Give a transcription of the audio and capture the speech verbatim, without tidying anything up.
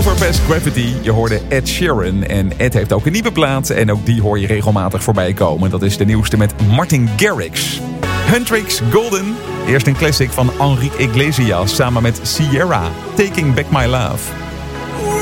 Overpass Gravity. Je hoorde Ed Sheeran. En Ed heeft ook een nieuwe plaat. En ook die hoor je regelmatig voorbij komen. Dat is de nieuwste met Martin Garrix. Huntrix Golden. Eerst een classic van Enrique Iglesias samen met Sierra. Taking Back My Love.